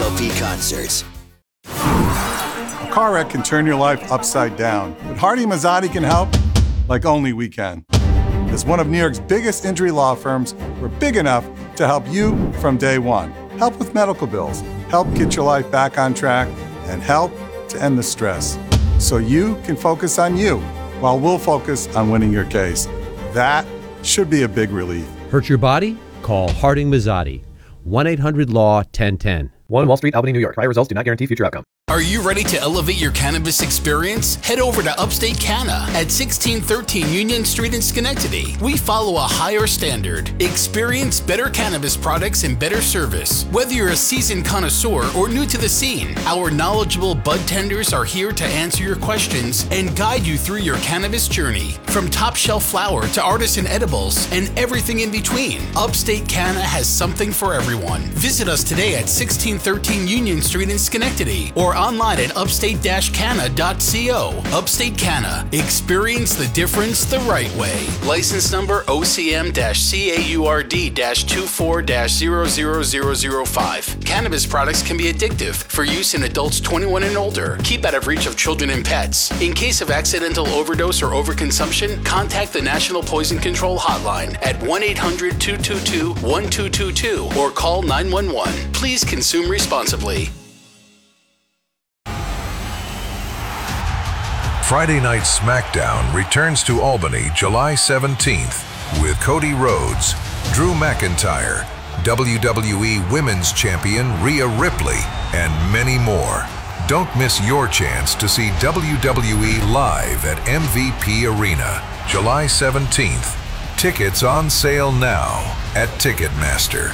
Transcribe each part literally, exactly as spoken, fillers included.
S L P concerts. A car wreck can turn your life upside down, but Hardy Mazzotti can help like only we can. As one of New York's biggest injury law firms, we're big enough to help you from day one. Help with medical bills, help get your life back on track, and help to end the stress. So you can focus on you, while we'll focus on winning your case. That should be a big relief. Hurt your body? Call Harding Mazzotti. one eight hundred law ten ten. one Wall Street, Albany, New York. Prior results do not guarantee future outcome. Are you ready to elevate your cannabis experience? Head over to Upstate Canna at sixteen thirteen Union Street in Schenectady. We follow a higher standard. Experience better cannabis products and better service. Whether you're a seasoned connoisseur or new to the scene, our knowledgeable bud tenders are here to answer your questions and guide you through your cannabis journey. From top shelf flower to artisan edibles and everything in between, Upstate Canna has something for everyone. Visit us today at sixteen thirteen Union Street in Schenectady or online at upstate canna dot co. Upstate Canna. Experience the difference the right way. License number O C M C A U R D two four zero zero zero zero five. Cannabis products can be addictive for use in adults twenty-one and older. Keep out of reach of children and pets. In case of accidental overdose or overconsumption, contact the National Poison Control Hotline at one eight hundred two two two one two two two or call nine one one. Please consume responsibly. Friday Night SmackDown returns to Albany July seventeenth with Cody Rhodes, Drew McIntyre, W W E Women's Champion Rhea Ripley, and many more. Don't miss your chance to see W W E live at M V P Arena July seventeenth. Tickets on sale now at Ticketmaster.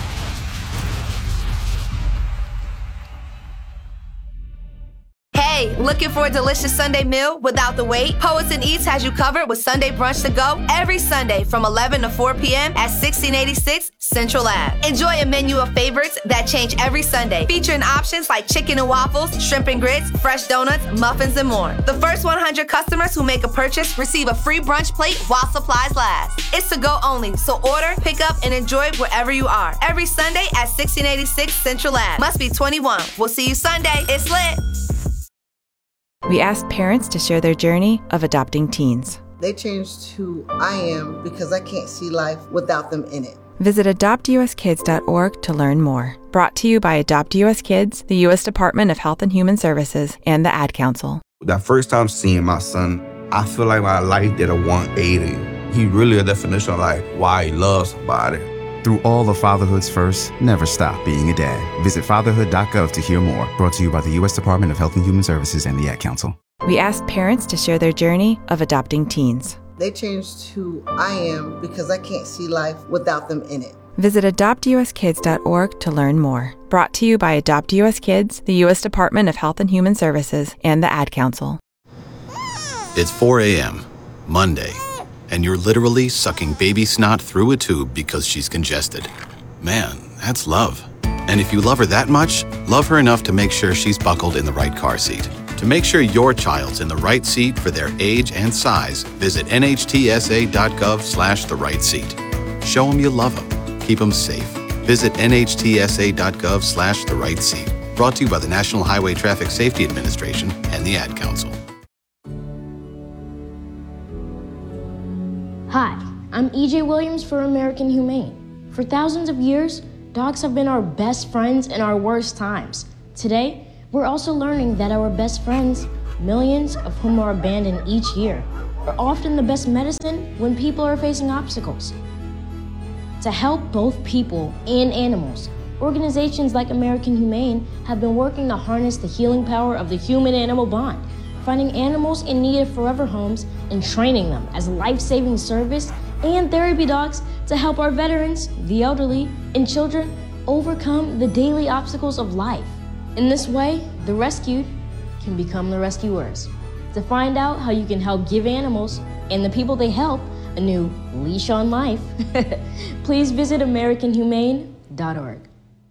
Hey, looking for a delicious Sunday meal without the wait? Poets and Eats has you covered with Sunday brunch to go every Sunday from eleven to four p.m. at sixteen eighty-six Central Ave. Enjoy a menu of favorites that change every Sunday, featuring options like chicken and waffles, shrimp and grits, fresh donuts, muffins, and more. The first one hundred customers who make a purchase receive a free brunch plate while supplies last. It's to go only, so order, pick up, and enjoy wherever you are. Every Sunday at sixteen eighty-six Central Ave. Must be twenty-one. We'll see you Sunday. It's lit. We asked parents to share their journey of adopting teens. They changed who I am because I can't see life without them in it. Visit adopt u s kids dot org to learn more. Brought to you by Adopt U S Kids, the U S Department of Health and Human Services, and the Ad Council. That first time seeing my son, I feel like my life did a one eighty. He really a definition of like why he loves somebody. Through all of fatherhood's first, never stop being a dad. Visit fatherhood dot gov to hear more. Brought to you by the U S Department of Health and Human Services and the Ad Council. We asked parents to share their journey of adopting teens. They changed who I am because I can't see life without them in it. Visit adopt u s kids dot org to learn more. Brought to you by Adopt U S Kids, the U S Department of Health and Human Services, and the Ad Council. It's four a.m., Monday, and you're literally sucking baby snot through a tube because she's congested. Man, that's love. And if you love her that much, love her enough to make sure she's buckled in the right car seat. To make sure your child's in the right seat for their age and size, visit N H T S A dot gov slash the right seat. Show them you love them. Keep them safe. Visit N H T S A dot gov slash the right seat. Brought to you by the National Highway Traffic Safety Administration and the Ad Council. Hi, I'm E J Williams for American Humane. For thousands of years, dogs have been our best friends in our worst times. Today, we're also learning that our best friends, millions of whom are abandoned each year, are often the best medicine when people are facing obstacles. To help both people and animals, organizations like American Humane have been working to harness the healing power of the human-animal bond, finding animals in need of forever homes and training them as life-saving service and therapy dogs to help our veterans, the elderly, and children overcome the daily obstacles of life. In this way, the rescued can become the rescuers. To find out how you can help give animals and the people they help a new leash on life, please visit American Humane dot org.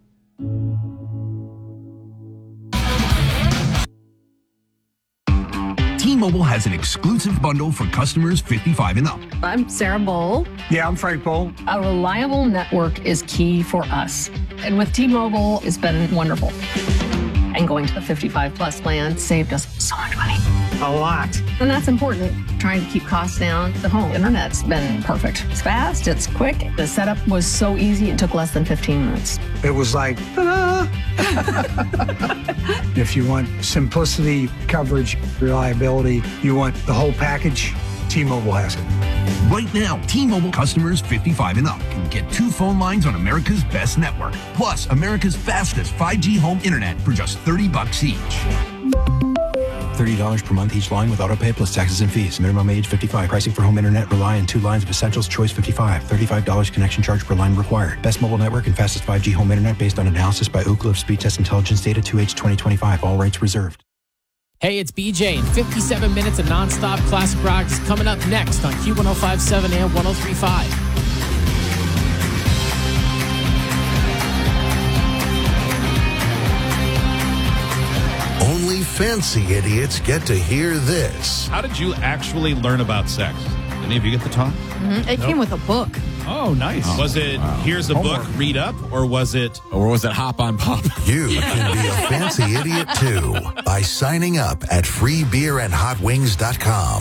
T-Mobile has an exclusive bundle for customers fifty-five and up. I'm Sarah Bowl. Yeah, I'm Frank Bowl. A reliable network is key for us. And with T-Mobile, it's been wonderful. And going to the fifty-five plus plan saved us so much money. A lot. And that's important. Trying to keep costs down. The home internet's been perfect. It's fast, it's quick. The setup was so easy, it took less than fifteen minutes. It was like, ta-da! If you want simplicity, coverage, reliability, you want the whole package, T-Mobile has it. Right now, T-Mobile customers fifty-five and up can get two phone lines on America's best network, plus America's fastest five G home internet for just thirty bucks each. thirty dollars per month each line with autopay plus taxes and fees. Minimum age fifty-five. Pricing for home internet rely on two lines of Essentials Choice fifty-five. thirty-five dollars connection charge per line required. Best mobile network and fastest five G home internet based on analysis by Ookla of Speed Test Intelligence data two H twenty twenty-five. All rights reserved. Hey, it's B J, and fifty-seven minutes of nonstop classic rock is coming up next on Q one oh five point seven and one oh three point five. Only fancy idiots get to hear this. How did you actually learn about sex? Any of you get the talk? Mm-hmm. It nope. came with a book. Oh, nice. Oh, was it, wow. here's a Homework. book, read up, or was it... Or was it hop on pop? You can be a fancy idiot, too, by signing up at free beer and hot wings dot com.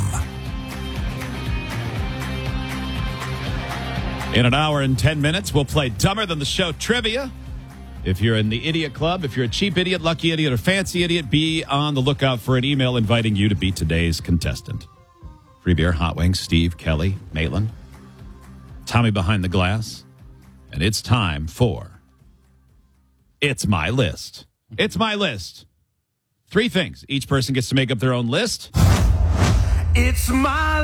In an hour and ten minutes, we'll play Dumber Than the Show trivia. If you're in the Idiot Club, if you're a cheap idiot, lucky idiot, or fancy idiot, be on the lookout for an email inviting you to be today's contestant. Free beer, hot wings, Steve, Kelly, Maitland, Tommy behind the glass, and it's time for It's My List. It's My List. Three things. Each person gets to make up their own list. It's my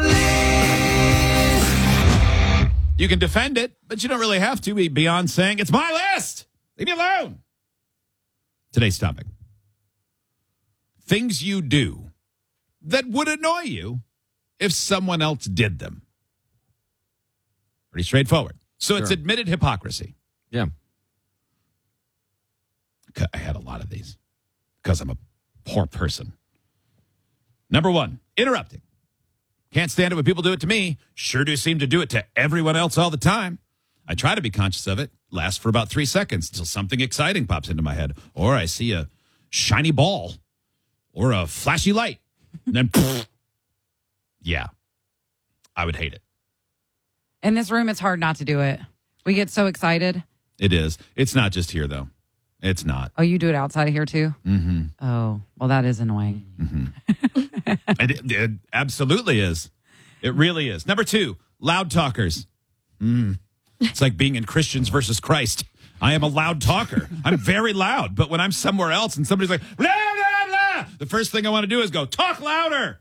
list. You can defend it, but you don't really have to. Beyond saying, it's my list. Leave me alone. Today's topic. Things you do that would annoy you if someone else did them. Pretty straightforward. So sure. It's admitted hypocrisy. Yeah. I had a lot of these because I'm a poor person. Number one, interrupting. Can't stand it when people do it to me. Sure do seem to do it to everyone else all the time. I try to be conscious of it. Lasts for about three seconds until something exciting pops into my head. Or I see a shiny ball or a flashy light. And then, pfft, yeah, I would hate it. In this room, it's hard not to do it. We get so excited. It is. It's not just here, though. It's not. Oh, you do it outside of here, too? Mm-hmm. Oh, well, that is annoying. Mm-hmm. it, it absolutely is. It really is. Number two, loud talkers. Mm. It's like being in Christians versus Christ. I am a loud talker. I'm very loud. But when I'm somewhere else and somebody's like, blah, blah, blah, the first thing I want to do is go, talk louder.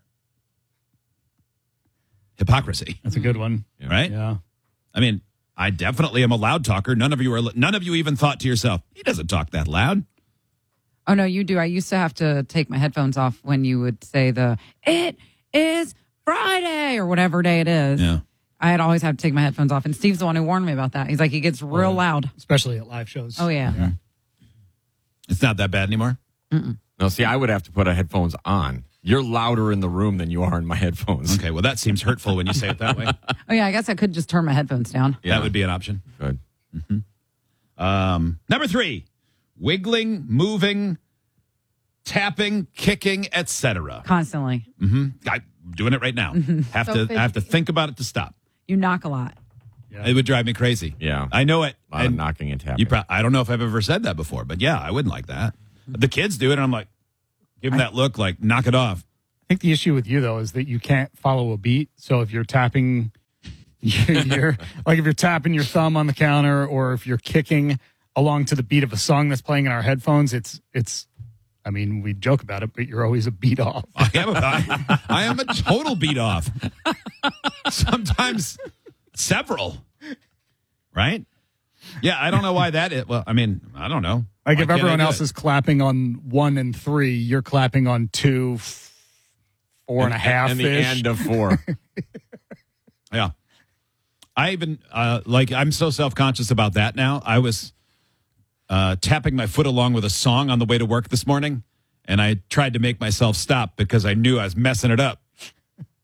Hypocrisy. That's a good one. Right? Yeah. I mean, I definitely am a loud talker. None of you are. None of you even thought to yourself, he doesn't talk that loud. Oh, no, you do. I used to have to take my headphones off when you would say the, it is Friday or whatever day it is. Yeah. I had always had to take my headphones off. And Steve's the one who warned me about that. He's like, he gets real oh, loud. Especially at live shows. Oh, yeah. yeah. It's not that bad anymore? Mm-mm. No, see, I would have to put a headphones on. You're louder in the room than you are in my headphones. Okay, well, that seems hurtful when you say it that way. Oh, yeah, I guess I could just turn my headphones down. Yeah. That would be an option. Good. Mm-hmm. Um, number three, wiggling, moving, tapping, kicking, et cetera. Constantly. Mm-hmm. I'm doing it right now. Have So to. I have to think about it to stop. You knock a lot. Yeah. It would drive me crazy. Yeah. I know it. A lot of knocking and tapping. You pro- I don't know if I've ever said that before, but yeah, I wouldn't like that. The kids do it, and I'm like, give them that look, like, knock it off. I think the issue with you, though, is that you can't follow a beat. So if you're tapping, you're, like if you're tapping your thumb on the counter, or if you're kicking along to the beat of a song that's playing in our headphones, it's, it's, I mean, we joke about it, but you're always a beat off. I am a, I, I am a total beat off. Sometimes several. Right? Yeah, I don't know why that is. Well, I mean, I don't know. Like why if everyone else it? is clapping on one and three, you're clapping on two, four and, and a half. And the end of four. Yeah. I even, uh, like, I'm so self-conscious about that now. I was uh, tapping my foot along with a song on the way to work this morning, and I tried to make myself stop because I knew I was messing it up.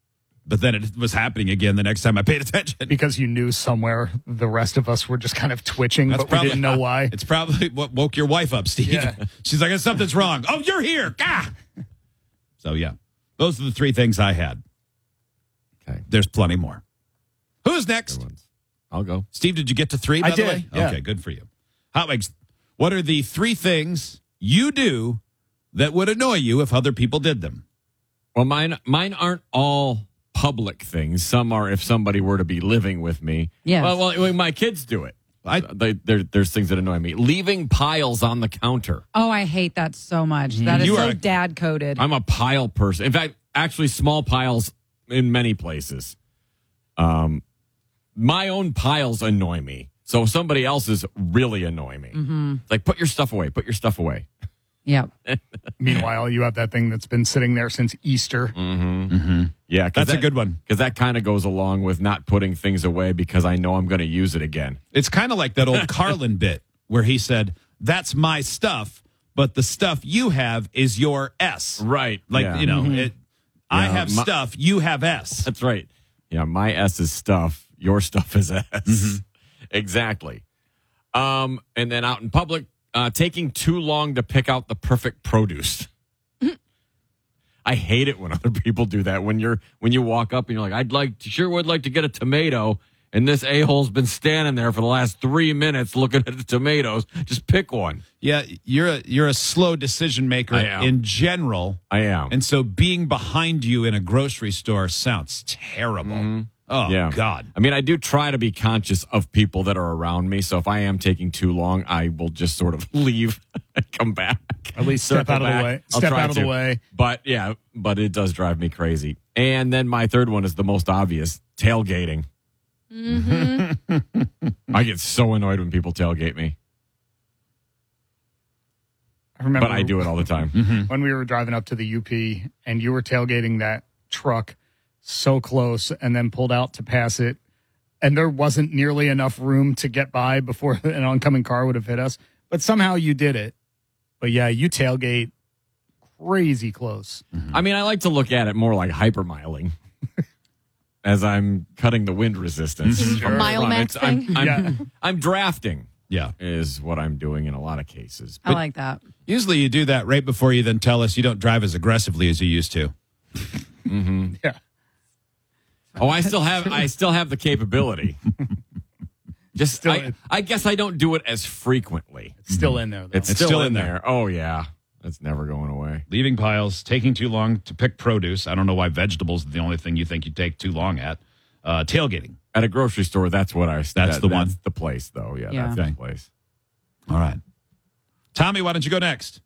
But then it was happening again the next time I paid attention. Because you knew somewhere the rest of us were just kind of twitching, That's but probably, we didn't know why. It's probably what woke your wife up, Steve. Yeah. She's like, something's wrong. Oh, you're here. Gah! So, yeah. Those are the three things I had. Okay. There's plenty more. Who's next? I'll go. Steve, did you get to three, by I the did, way? yeah. Okay, good for you. Hot Wings, what are the three things you do that would annoy you if other people did them? Well, mine mine aren't all public things. Some are if somebody were to be living with me. Yes. Well, well my kids do it. I, they, there, there's things that annoy me. Leaving piles on the counter. Oh, I hate that so much. That is You so are- dad coded. I'm a pile person. In fact, actually, small piles in many places. Um, my own piles annoy me. So somebody else's really annoy me. Mm-hmm. Like, put your stuff away. Put your stuff away. Yep. Meanwhile, you have that thing that's been sitting there since Easter. Mm-hmm. Mm-hmm. Yeah, That's a good one. Because that kind of goes along with not putting things away because I know I'm going to use it again. It's kind of like that old Carlin bit where he said, that's my stuff, but the stuff you have is your S. Right. Like, yeah. you know, Mhm. it, I Yeah, have my- stuff, you have S. That's right. Yeah, my S is stuff. Your stuff is S. Mm-hmm. Exactly. Um, and then out in public, uh, taking too long to pick out the perfect produce. I hate it when other people do that. When you're when you walk up and you're like, I'd like to, sure would like to get a tomato, and this a-hole's been standing there for the last three minutes looking at the tomatoes. Just pick one. Yeah, you're a, you're a slow decision maker I am. in general. I am. And so being behind you in a grocery store sounds terrible. Oh, Yeah. God. I mean, I do try to be conscious of people that are around me. So if I am taking too long, I will just sort of leave and come back. At least step Circle out of the back. way. I'll Step try out of the to. way. But yeah, but it does drive me crazy. And then my third one is the most obvious, tailgating. I get so annoyed when people tailgate me, I remember but I do it all the time. when we were driving up to the U P and you were tailgating that truck so close and then pulled out to pass it. And there wasn't nearly enough room to get by before an oncoming car would have hit us. But somehow you did it. But yeah, you tailgate crazy close. I mean, I like to look at it more like hypermiling. As I'm cutting the wind resistance. Mhm. from the Mile front. max It's- I'm, thing? I'm, Yeah. I'm drafting. Yeah. Is what I'm doing in a lot of cases. I like that. Usually you do that right before you then tell us you don't drive as aggressively as you used to. Mm-hmm. Yeah. Oh, I still have I still have the capability. Just Still I, in- I guess I don't do it as frequently. It's still in there, though. It's, still, in there. Oh yeah. That's never going away. Leaving piles, taking too long to pick produce. I don't know why vegetables are the only thing you think you take too long at. Uh, tailgating. At a grocery store, that's what I That's that- the one. That's the place though. Yeah, Yeah. that's Okay. the place. All right. Tommy, why don't you go next?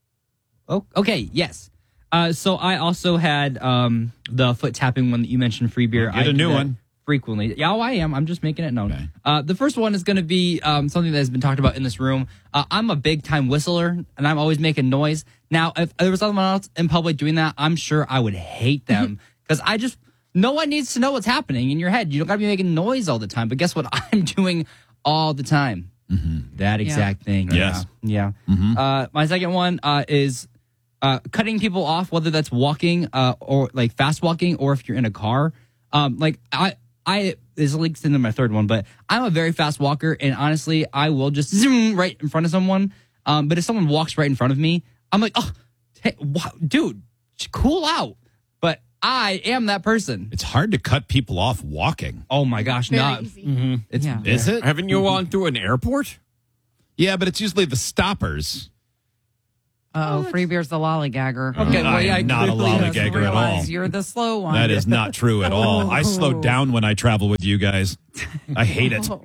Oh, okay. Yes. Uh, so I also had um, the foot tapping one that you mentioned, free beer. Get I a do new that one. frequently. Yeah, oh, I am. I'm just making it known. Uh, the first one is going to be um, something that has been talked about in this room. Uh, I'm a big time whistler, and I'm always making noise. Now, if there was someone else in public doing that, I'm sure I would hate them because I just no one needs to know what's happening in your head. You don't got to be making noise all the time. But guess what? I'm doing all the time. That exact thing. Yes. Yeah. yeah. Uh, my second one uh, is uh, cutting people off, whether that's walking uh, or like fast walking, or if you're in a car. Um, like I, I this links into my third one, but I'm a very fast walker, and honestly, I will just zoom right in front of someone. Um, but if someone walks right in front of me, I'm like, oh, hey, wow, dude, cool out. But I am that person. It's hard to cut people off walking. Oh my gosh, Very not. easy. Mhm. It's Yeah. Is it? Haven't you gone through an airport? Yeah, but it's usually the stoppers. Uh oh, free beer's the lollygagger. Okay, well, yeah, I am not a quickly lollygagger at realize all. You're the slow one. That is not true at all. I slow down when I travel with you guys. I hate it.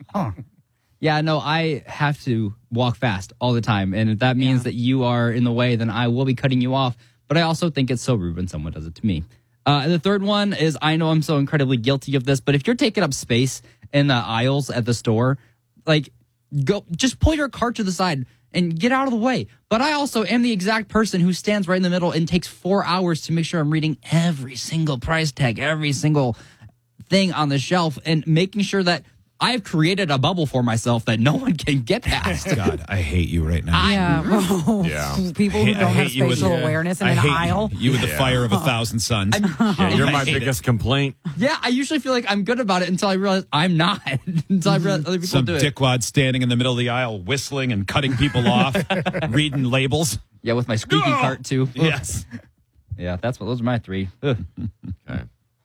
Yeah, no, I have to walk fast all the time. And if that means that you are in the way, then I will be cutting you off. But I also think it's so rude when someone does it to me. Uh, and the third one is I know I'm so incredibly guilty of this, but if you're taking up space in the aisles at the store, like, go just pull your cart to the side and get out of the way. But I also am the exact person who stands right in the middle and takes four hours to make sure I'm reading every single price tag, every single thing on the shelf, and making sure that I've created a bubble for myself that no one can get past. God, I hate you right now. Yeah. Well, Yeah. people who I hate- I don't have hate you with- spatial yeah. awareness in I an hate aisle. You with the Yeah. fire of a thousand suns. Yeah, you're I my hate it. biggest complaint. Yeah, I usually feel like I'm good about it until I realize I'm not. Until I realize other people Some do it. dickwad standing in the middle of the aisle, whistling and cutting people off, reading labels. Yeah, with my squeaky cart too. Yes. Yeah, that's what. Those are my three. Ugh. Okay.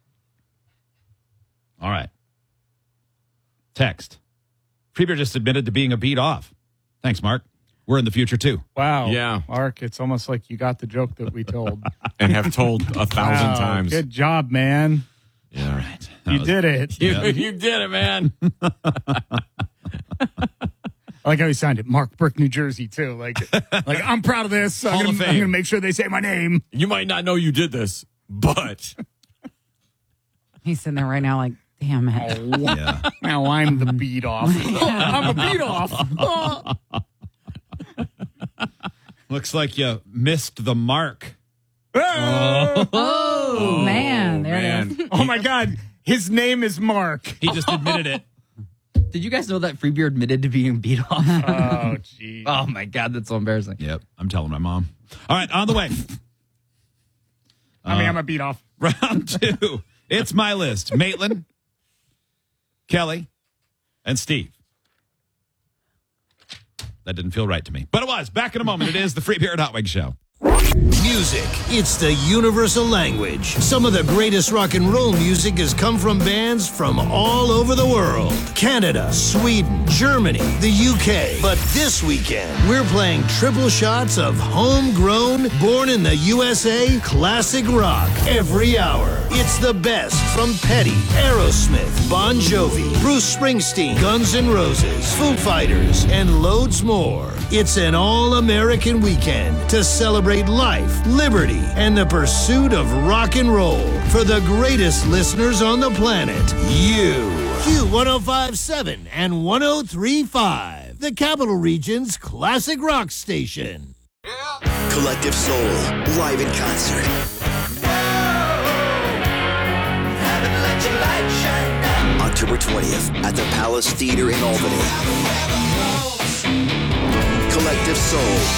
All right. Text. Free Beer just admitted to being a beat off. Thanks, Mark. We're in the future too. Wow. Yeah. Mark, it's almost like you got the joke that we told. And have told a thousand Wow, times. Good job, man. Yeah. All right. You did it. You, you did it, man. I like how he signed it, Mark Burke, New Jersey, too. Like, like I'm proud of this. I'm Hall of gonna, I'm Fame. gonna make sure they say my name. You might not know you did this, but He's sitting there right now like, damn it. Yeah. Now I'm the beat off. I'm a beat off. Looks like you missed the mark. Oh, Oh, man. There man. it is. oh my God. His name is Mark. He just admitted it. Did you guys know that Free Beer admitted to being beat off? Oh, geez. Oh my God, that's so embarrassing. Yep. I'm telling my mom. All right. On the way. I mean, I'm a beat off. Round two. It's my list. Maitland, Kelly, and Steve. That didn't feel right to me. But it was. Back in a moment. It is the Free Beer and Hot Wings Show. Music, it's the universal language. Some of the greatest rock and roll music has come from bands from all over the world. Canada, Sweden, Germany, the U K. But this weekend, we're playing triple shots of homegrown, born in the U S A, classic rock every hour. It's the best from Petty, Aerosmith, Bon Jovi, Bruce Springsteen, Guns N' Roses, Foo Fighters, and loads more. It's an all-American weekend to celebrate life, liberty, and the pursuit of rock and roll for the greatest listeners on the planet, you. Q one oh five point seven and one oh three point five, the Capital Region's classic rock station. Collective Soul, live in concert. October twentieth at the Palace Theater in Albany. Collective Soul.